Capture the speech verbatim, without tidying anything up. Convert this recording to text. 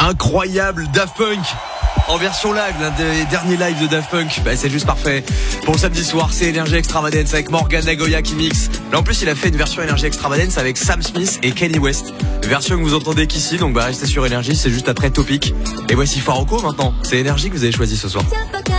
Incroyable, Daft Punk en version live, l'un des derniers lives de Daft Punk. Bah, c'est juste parfait. Pour le samedi soir, c'est Énergie Extravagance avec Morgan Nagoya qui mixe. Là en plus il a fait une version Énergie Extravagance avec Sam Smith et Kanye West. Version que vous entendez qu'ici, donc bah restez sur Énergie, c'est juste après Topic. Et voici Faroco maintenant. C'est Énergie que vous avez choisi ce soir.